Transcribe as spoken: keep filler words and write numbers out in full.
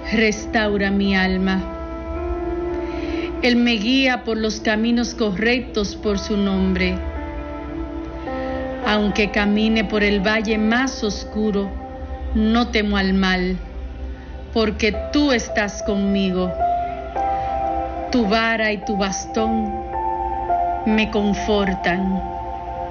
restaura mi alma. Él me guía por los caminos correctos por su nombre. Aunque camine por el valle más oscuro, no temo al mal, porque tú estás conmigo. Tu vara y tu bastón me confortan.